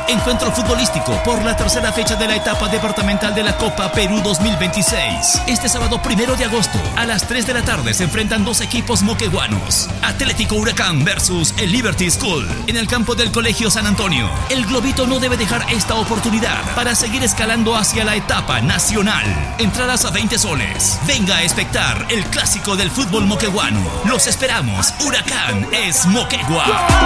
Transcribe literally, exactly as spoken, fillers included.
Encuentro futbolístico por la tercera fecha de la etapa departamental de la Copa Perú dos mil veintiséis. Este sábado primero de agosto a las tres de la tarde se enfrentan dos equipos moqueguanos. Atlético Huracán versus el Liberty School en el campo del Colegio San Antonio. El Globito no debe dejar esta oportunidad para seguir escalando hacia la etapa nacional. Entradas a veinte soles. Venga a espectar el clásico del fútbol moqueguano. Los esperamos. Huracán es Moquegua.